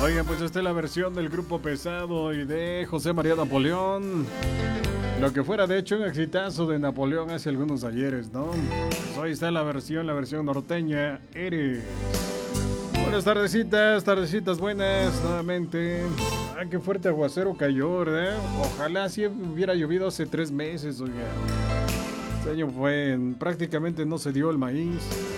Oigan, pues esta es la versión del Grupo Pesado y de José María Napoleón. Lo que fuera de hecho un exitazo de Napoleón hace algunos ayeres, ¿no? Pues hoy está la versión norteña, Eres. Buenas tardecitas buenas, nuevamente. Ah, qué fuerte aguacero cayó, ¿verdad? Ojalá si hubiera llovido hace 3 meses, oiga. Este año prácticamente no se dio el maíz.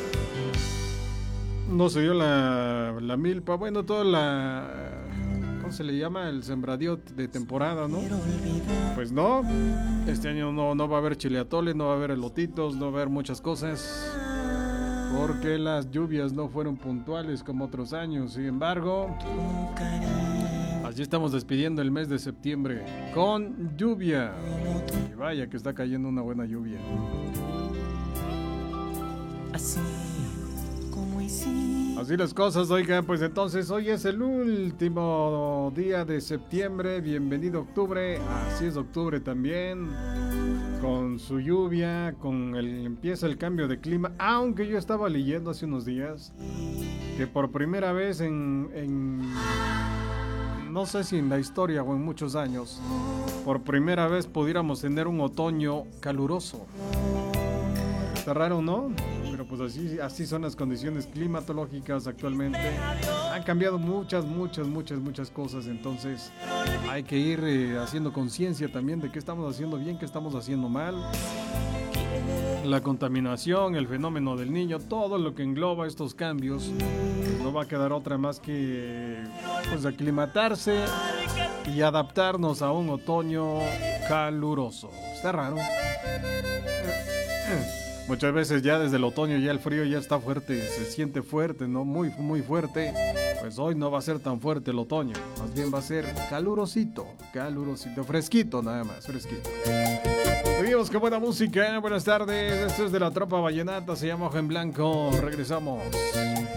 No se dio la milpa, bueno, toda ¿cómo se le llama? El sembradío de temporada, ¿no? Pues no, este año no va a haber chile atole, no va a haber elotitos, no va a haber muchas cosas, porque las lluvias no fueron puntuales como otros años. Sin embargo, así estamos despidiendo el mes de septiembre, con lluvia. Y vaya que está cayendo una buena lluvia. Así las cosas, oiga, pues entonces hoy es el último día de septiembre, bienvenido octubre, así es octubre también, con su lluvia, empieza el cambio de clima, aunque yo estaba leyendo hace unos días que por primera vez no sé si en la historia o en muchos años, por primera vez pudiéramos tener un otoño caluroso. Está raro, ¿no? Pero pues así son las condiciones climatológicas actualmente. Han cambiado muchas cosas, entonces hay que ir haciendo conciencia también de qué estamos haciendo bien, qué estamos haciendo mal. La contaminación, el fenómeno del niño, todo lo que engloba estos cambios, pues no va a quedar otra más que pues aclimatarse y adaptarnos a un otoño caluroso. Está raro. Muchas veces ya desde el otoño ya el frío ya está fuerte, se siente fuerte, ¿no? Muy fuerte. Pues hoy no va a ser tan fuerte el otoño, más bien va a ser calurosito, fresquito nada más, fresquito. Seguimos con buena música, buenas tardes, esto es de la Tropa Vallenata, se llama Ojo en Blanco, regresamos.